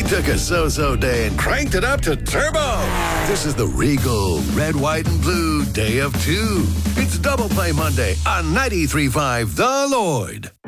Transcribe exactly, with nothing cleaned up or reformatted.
We took a so-so day and cranked it up to turbo. This is the Regal Red, White, and Blue Day of Two. It's Double Play Monday on ninety-three point five The Lloyd.